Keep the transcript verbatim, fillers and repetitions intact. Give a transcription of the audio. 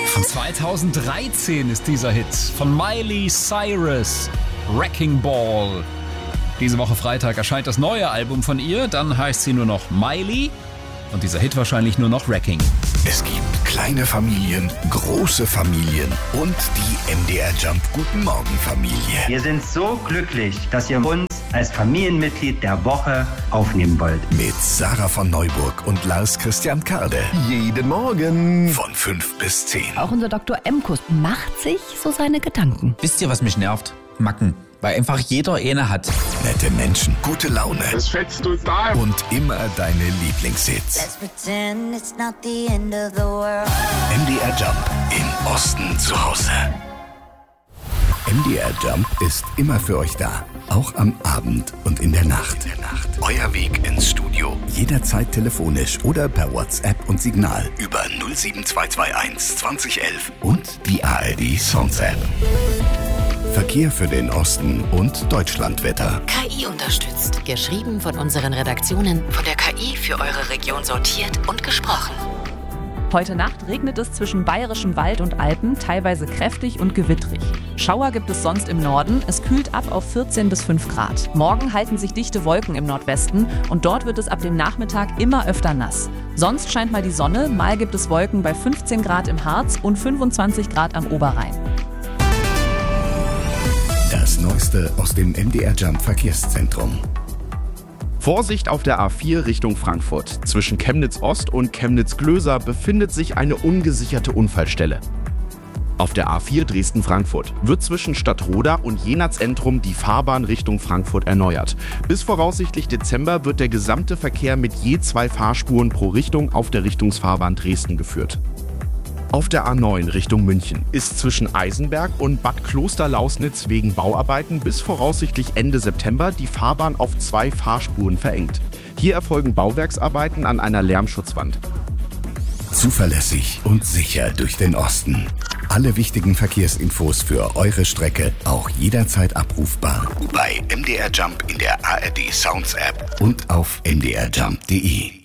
Von zweitausenddreizehn ist dieser Hit von Miley Cyrus, Wrecking Ball. Diese Woche Freitag erscheint das neue Album von ihr, dann heißt sie nur noch Miley und dieser Hit wahrscheinlich nur noch Wrecking. Es gibt kleine Familien, große Familien und die M D R Jump Guten Morgen Familie. Wir sind so glücklich, dass ihr uns als Familienmitglied der Woche aufnehmen wollt. Mit Sarah von Neuburg und Lars Christian Karde. Jeden Morgen. Von fünf bis zehn. Auch unser Doktor Emkus macht sich so seine Gedanken. Wisst ihr, was mich nervt? Macken. Weil einfach jeder eine hat. Nette Menschen, gute Laune. Das fetzt total. Und immer deine Lieblingshits. Let's pretend it's not the end of the world. M D R Jump im Osten zu Hause. M D R Jump ist immer für euch da. Auch am Abend und in der Nacht. In der Nacht. Euer Weg ins Studio. Jederzeit telefonisch oder per WhatsApp und Signal über null sieben zwei zwei eins zwanzig elf und die A R D Sounds App. Verkehr für den Osten und Deutschlandwetter. K I unterstützt. Geschrieben von unseren Redaktionen, von der K I für eure Region sortiert und gesprochen. Heute Nacht regnet es zwischen bayerischem Wald und Alpen, teilweise kräftig und gewittrig. Schauer gibt es sonst im Norden, es kühlt ab auf vierzehn bis fünf Grad. Morgen halten sich dichte Wolken im Nordwesten und dort wird es ab dem Nachmittag immer öfter nass. Sonst scheint mal die Sonne, mal gibt es Wolken bei fünfzehn Grad im Harz und fünfundzwanzig Grad am Oberrhein. Das Neueste aus dem M D R Jump Verkehrszentrum. Vorsicht auf der A vier Richtung Frankfurt. Zwischen Chemnitz Ost und Chemnitz Glöser befindet sich eine ungesicherte Unfallstelle. Auf der A vier Dresden-Frankfurt wird zwischen Stadtroda und Jena-Zentrum die Fahrbahn Richtung Frankfurt erneuert. Bis voraussichtlich Dezember wird der gesamte Verkehr mit je zwei Fahrspuren pro Richtung auf der Richtungsfahrbahn Dresden geführt. Auf der A neun Richtung München ist zwischen Eisenberg und Bad Klosterlausnitz wegen Bauarbeiten bis voraussichtlich Ende September die Fahrbahn auf zwei Fahrspuren verengt. Hier erfolgen Bauwerksarbeiten an einer Lärmschutzwand. Zuverlässig und sicher durch den Osten. Alle wichtigen Verkehrsinfos für eure Strecke auch jederzeit abrufbar bei M D R Jump in der A R D Sounds App und auf m d r jump punkt d e.